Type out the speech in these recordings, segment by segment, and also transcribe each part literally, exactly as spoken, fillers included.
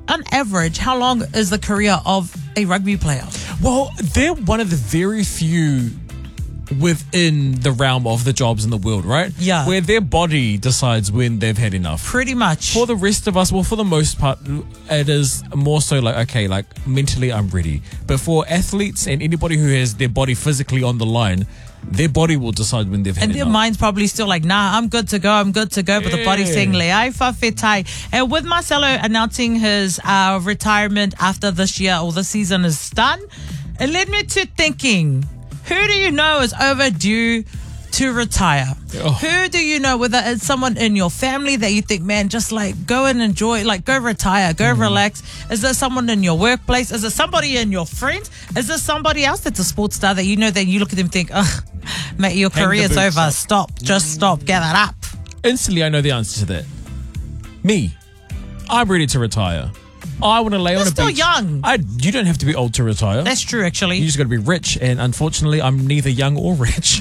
on average, how long is the career of a rugby player? Well, they're one of the very few within the realm of the jobs in the world, right? Yeah. Where their body decides when they've had enough. Pretty much. For the rest of us, well, for the most part, it is more so like, okay, like mentally I'm ready. But for athletes and anybody who has their body physically on the line, their body will decide when they've had and enough. their mind's probably still like, nah, I'm good to go, I'm good to go. But the body's saying, le'ai whawhetai. And with Marcelo announcing his uh, retirement after this year or this season is done, it led me to thinking, who do you know is overdue to retire? Oh. Who do you know, whether it's someone in your family that you think, man, just like go and enjoy, like go retire, go mm. relax? Is there someone in your workplace? Is there somebody in your friends? Is there somebody else that's a sports star that you know that you look at them and think, ugh, mate, your Hang career's over. Up. Stop. Just stop. Get that up. Instantly, I know the answer to that. Me. I'm ready to retire. I want to lay You're on a still beach. young. I, you don't have to be old to retire. That's true, actually. You just got to be rich, and unfortunately, I'm neither young or rich.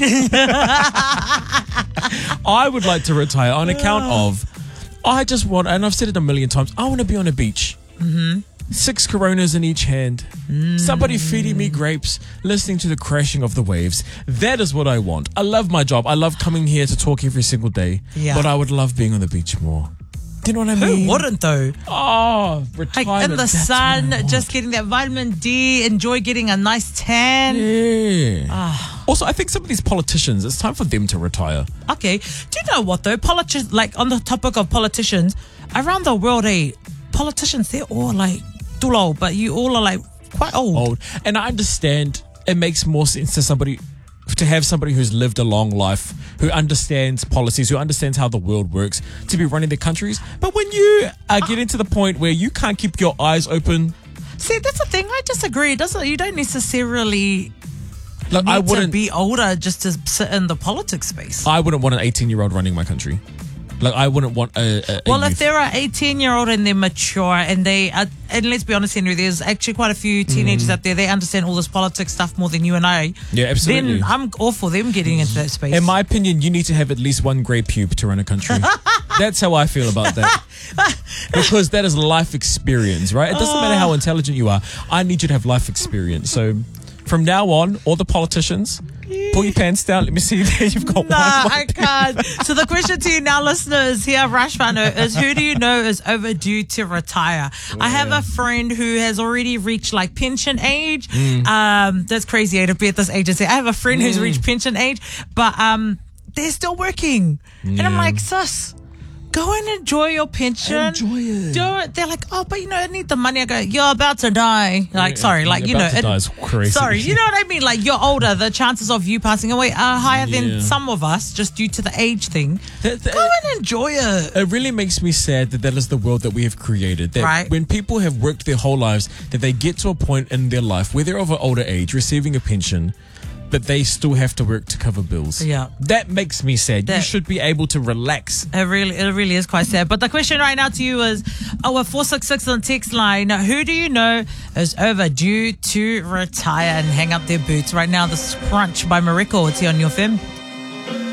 I would like to retire on account of, I just want, and I've said it a million times, I want to be on a beach. Mm-hmm. Six Coronas in each hand. Mm. Somebody feeding me grapes, listening to the crashing of the waves. That is what I want. I love my job. I love coming here to talk every single day. Yeah. But I would love being on the beach more. Do you know what I mean? Who wouldn't, though? Oh, retirement. Like in the that's sun, what I want. just getting that vitamin D, enjoy getting a nice tan. Yeah. Ah. Also, I think some of these politicians, it's time for them to retire. Okay. Do you know what, though? Politicians, like on the topic of politicians, around the world, eh, politicians, they're all like tulo, but you all are like quite old. Old. And I understand it makes more sense to somebody to have somebody who's lived a long life, who understands policies, who understands how the world works, to be running their countries. But when you are getting to the point where you can't keep your eyes open, see, that's the thing. I disagree. It doesn't you don't necessarily like need I to wouldn't be older just to sit in the politics space. I wouldn't want an eighteen year old running my country. Like I wouldn't want a, a, a well, if youth. they're an eighteen year old and they're mature and they are, and let's be honest, Henry, there's actually quite a few teenagers mm. out there, they understand all this politics stuff more than you and I. Yeah, absolutely. Then I'm all for them getting into that space. In my opinion, you need to have at least one grey pube to run a country. That's how I feel about that. Because that is life experience, right? It doesn't matter how intelligent you are. I need you to have life experience. So from now on, all the politicians, pull your pants down. Let me see there. You've got nah, one. I can't. So the question to you now, listeners, here, Rashfano, is who do you know is overdue to retire? Yeah. I have a friend who has already reached like pension age. Mm. Um, that's crazy eh, to be at this age. I have a friend mm. who's reached pension age, but um, they're still working. Yeah. And I'm like, sus, go and enjoy your pension. Enjoy it. Do it. They're like, oh, but you know, I need the money. I go, you're about to die. Like, yeah, sorry, like, you know. To it, die is crazy. Sorry, you know what I mean? Like, you're older. The chances of you passing away are higher yeah. than some of us just due to the age thing. That, that, go and enjoy it. It really makes me sad that that is the world that we have created. That right. when people have worked their whole lives, that they get to a point in their life where they're of an older age, receiving a pension, but they still have to work to cover bills. Yeah. That makes me sad. That, you should be able to relax. It really it really is quite sad. But the question right now to you is, oh, four six six on text line, who do you know is overdue to retire and hang up their boots? Right now, this is Crunch by Mariko. It's here on your F M.